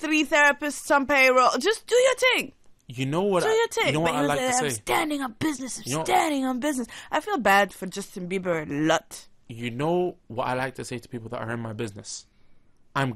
3 therapists on payroll. Just do your thing. You know what? I like to say? I'm standing on business. Standing on business. I feel bad for Justin Bieber a lot. You know what I like to say to people that are in my business?